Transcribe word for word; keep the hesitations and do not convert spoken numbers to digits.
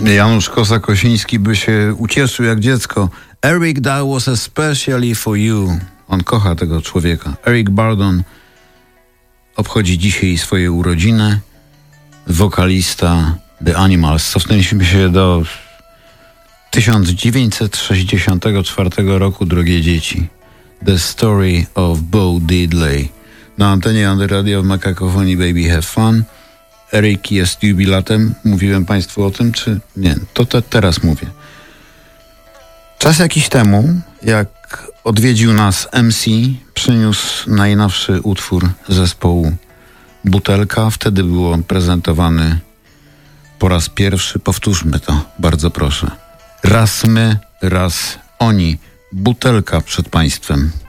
Janusz Kosa-Kosiński by się ucieszył jak dziecko. Eric, that was especially for you. On kocha tego człowieka. Eric Burdon obchodzi dzisiaj swoje urodziny. Wokalista The Animals. Cofnęliśmy się do tysiąc dziewięćset sześćdziesiątego czwartego roku, drogie dzieci. The Story of Bo Diddley. Na antenie Antyradia w Makakofonii Baby Have Fun. Eric jest jubilatem. Mówiłem Państwu o tym, czy nie? To te, teraz mówię. Czas jakiś temu, jak odwiedził nas M C, przyniósł najnowszy utwór zespołu Butelka. Wtedy był on prezentowany po raz pierwszy. Powtórzmy to, bardzo proszę. Raz my, raz oni. Butelka przed Państwem.